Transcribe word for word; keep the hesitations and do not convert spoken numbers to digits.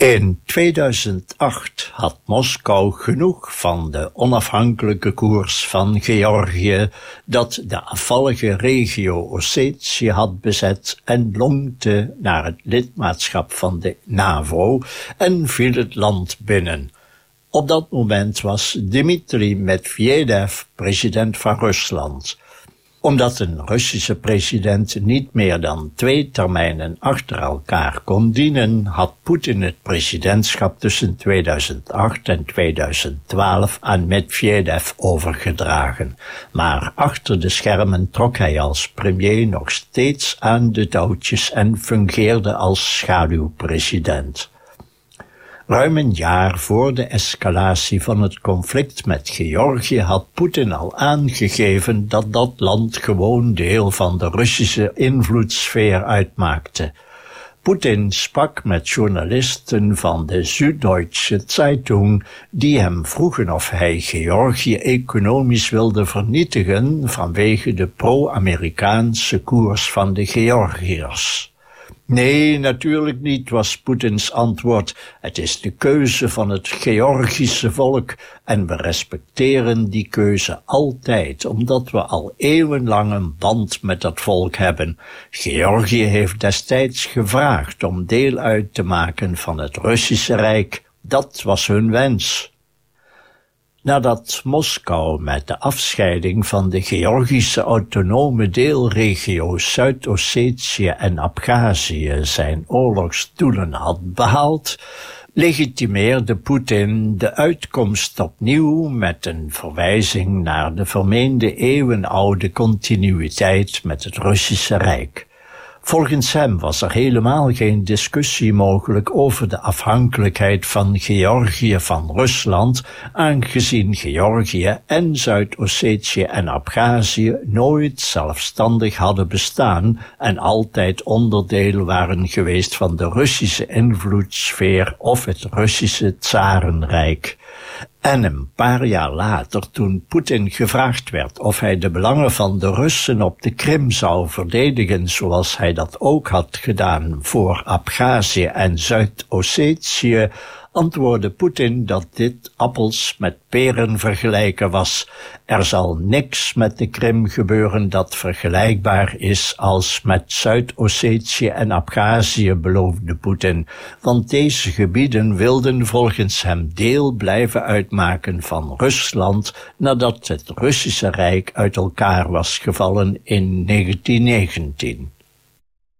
In tweeduizend acht had Moskou genoeg van de onafhankelijke koers van Georgië dat de afvallige regio Ossetië had bezet en longte naar het lidmaatschap van de NAVO en viel het land binnen. Op dat moment was Dmitri Medvedev president van Rusland. Omdat een Russische president niet meer dan twee termijnen achter elkaar kon dienen, had Poetin het presidentschap tussen tweeduizend acht en tweeduizend twaalf aan Medvedev overgedragen. Maar achter de schermen trok hij als premier nog steeds aan de touwtjes en fungeerde als schaduwpresident. Ruim een jaar voor de escalatie van het conflict met Georgië had Poetin al aangegeven dat dat land gewoon deel van de Russische invloedssfeer uitmaakte. Poetin sprak met journalisten van de Süddeutsche Zeitung die hem vroegen of hij Georgië economisch wilde vernietigen vanwege de pro-Amerikaanse koers van de Georgiërs. Nee, natuurlijk niet, was Poetins antwoord. Het is de keuze van het Georgische volk en we respecteren die keuze altijd, omdat we al eeuwenlang een band met dat volk hebben. Georgië heeft destijds gevraagd om deel uit te maken van het Russische Rijk. Dat was hun wens. Nadat Moskou met de afscheiding van de Georgische autonome deelregio's Zuid-Ossetië en Abhazie zijn oorlogsdoelen had behaald, legitimeerde Poetin de uitkomst opnieuw met een verwijzing naar de vermeende eeuwenoude continuïteit met het Russische Rijk. Volgens hem was er helemaal geen discussie mogelijk over de afhankelijkheid van Georgië van Rusland, aangezien Georgië en Zuid-Ossetië en Abhazie nooit zelfstandig hadden bestaan en altijd onderdeel waren geweest van de Russische invloedssfeer of het Russische Tsarenrijk. En een paar jaar later, toen Poetin gevraagd werd of hij de belangen van de Russen op de Krim zou verdedigen, zoals hij dat ook had gedaan voor Abhazie en Zuid-Ossetië, antwoordde Poetin dat dit appels met peren vergelijken was. Er zal niks met de Krim gebeuren dat vergelijkbaar is als met Zuid-Ossetië en Abhazie, beloofde Poetin, want deze gebieden wilden volgens hem deel blijven uitmaken van Rusland nadat het Russische Rijk uit elkaar was gevallen in negentien negentien.